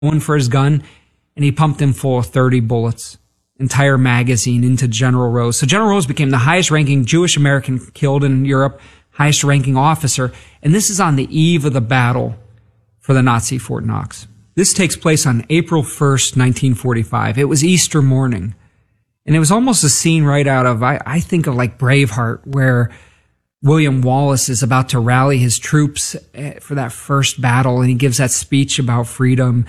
one for his gun, and he pumped him full of 30 bullets, entire magazine into General Rose. So General Rose became the highest-ranking Jewish American killed in Europe, highest-ranking officer, and this is on the eve of the battle for the Nazi Fort Knox. This takes place on April 1st, 1945. It was Easter morning, and it was almost a scene right out of, I think of like Braveheart, where William Wallace is about to rally his troops for that first battle, and he gives that speech about freedom.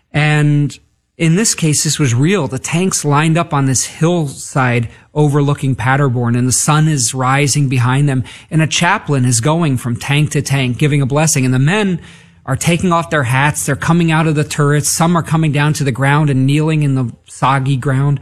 And in this case, this was real. The tanks lined up on this hillside overlooking Paderborn, and the sun is rising behind them, and a chaplain is going from tank to tank, giving a blessing, and the men are taking off their hats. They're coming out of the turrets. Some are coming down to the ground and kneeling in the soggy ground.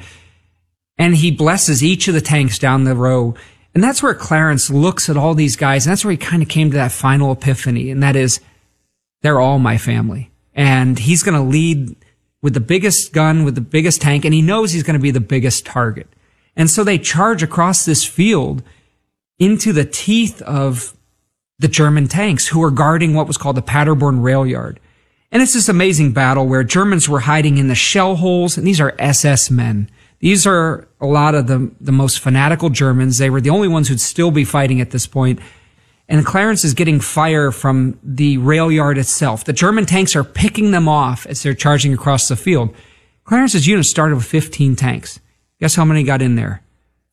And he blesses each of the tanks down the row. And that's where Clarence looks at all these guys, and that's where he kind of came to that final epiphany, and that is, they're all my family. And he's going to lead with the biggest gun, with the biggest tank, and he knows he's going to be the biggest target. And so they charge across this field into the teeth of the German tanks who are guarding what was called the Paderborn rail yard. And it's this amazing battle where Germans were hiding in the shell holes, and these are SS men. These are a lot of the most fanatical Germans. They were the only ones who'd still be fighting at this point. And Clarence is getting fire from the rail yard itself. The German tanks are picking them off as they're charging across the field. Clarence's unit started with 15 tanks. Guess how many got in there?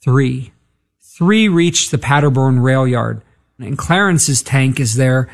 3. 3 reached the Paderborn rail yard. And Clarence's tank is there.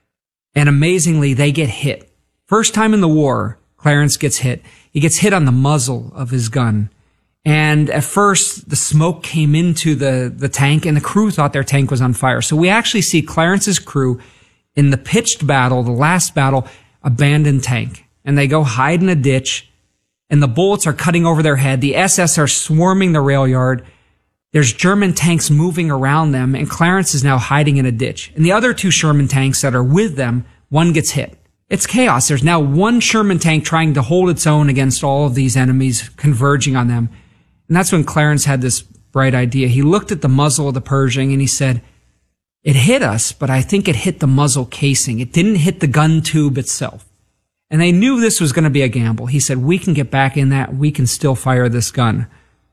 And amazingly, they get hit. First time in the war, Clarence gets hit. He gets hit on the muzzle of his gun. And at first, the smoke came into the tank, and the crew thought their tank was on fire. So we actually see Clarence's crew in the pitched battle, the last battle, abandon tank. And they go hide in a ditch, and the bullets are cutting over their head. The SS are swarming the rail yard. There's German tanks moving around them, and Clarence is now hiding in a ditch. And the other 2 Sherman tanks that are with them, one gets hit. It's chaos. There's now one Sherman tank trying to hold its own against all of these enemies converging on them. And that's when Clarence had this bright idea. He looked at the muzzle of the Pershing and he said, it hit us, but I think it hit the muzzle casing. It didn't hit the gun tube itself. And they knew this was going to be a gamble. He said, we can get back in that. We can still fire this gun.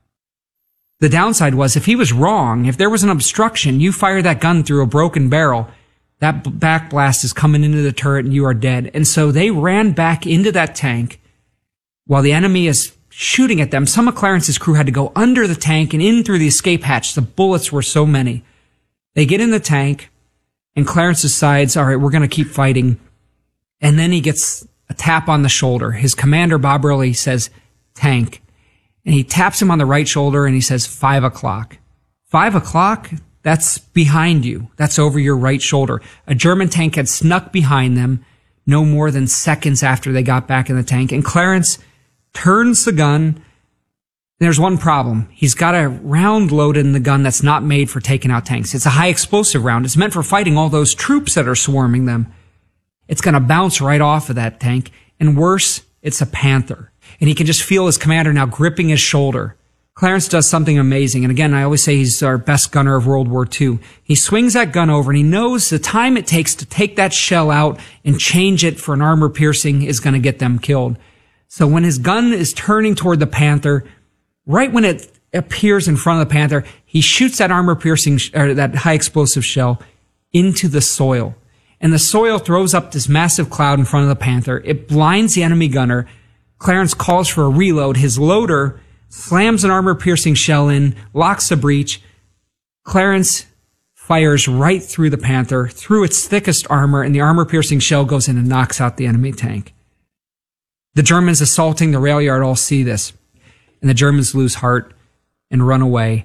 The downside was, if he was wrong, if there was an obstruction, you fire that gun through a broken barrel, that back blast is coming into the turret and you are dead. And so they ran back into that tank while the enemy is shooting at them. Some of Clarence's crew had to go under the tank and in through the escape hatch. The bullets were so many. They get in the tank, and Clarence decides, all right, we're going to keep fighting. And then he gets a tap on the shoulder. His commander, Bob Riley, says, tank. And he taps him on the right shoulder, and he says, 5 o'clock. 5 o'clock? That's behind you. That's over your right shoulder. A German tank had snuck behind them no more than seconds after they got back in the tank. And Clarence turns the gun. There's one problem. He's got a round loaded in the gun that's not made for taking out tanks. It's a high explosive round. It's meant for fighting all those troops that are swarming them. It's going to bounce right off of that tank. And worse, it's a Panther. And he can just feel his commander now gripping his shoulder. Clarence does something amazing. And again, I always say he's our best gunner of World War II. He swings that gun over, and he knows the time it takes to take that shell out and change it for an armor piercing is going to get them killed. So when his gun is turning toward the Panther, right when it appears in front of the Panther, he shoots that armor-piercing, or that high-explosive shell into the soil. And the soil throws up this massive cloud in front of the Panther. It blinds the enemy gunner. Clarence calls for a reload. His loader slams an armor-piercing shell in, locks the breech. Clarence fires right through the Panther, through its thickest armor, and the armor-piercing shell goes in and knocks out the enemy tank. The Germans assaulting the rail yard all see this, and the Germans lose heart and run away.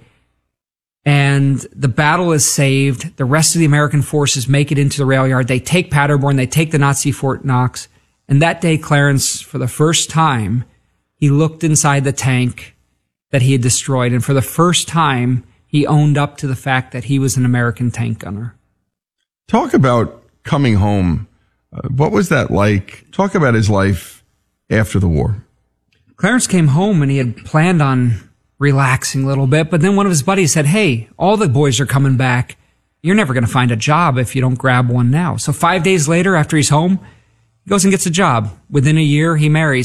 And the battle is saved. The rest of the American forces make it into the rail yard. They take Paderborn. They take the Nazi Fort Knox. And that day, Clarence, for the first time, he looked inside the tank that he had destroyed. And for the first time, he owned up to the fact that he was an American tank gunner. Talk about coming home. What was that like? Talk about his life after the war. Clarence came home and he had planned on relaxing a little bit, but then one of his buddies said, hey, all the boys are coming back. You're never going to find a job if you don't grab one now. So 5 days later, after he's home, He goes and gets a job. Within a year, he marries.